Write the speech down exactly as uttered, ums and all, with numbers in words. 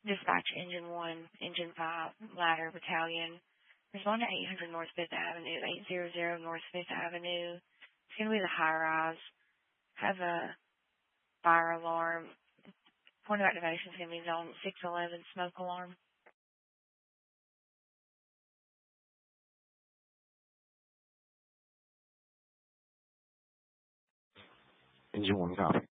Dispatch Engine one, Engine five, Ladder Battalion. Respond to eight hundred North fifth Avenue, eight hundred North fifth Avenue. It's going to be the high-rise. Have a fire alarm. Point of activation is going to be zone six eleven, smoke alarm. Engine one, copy.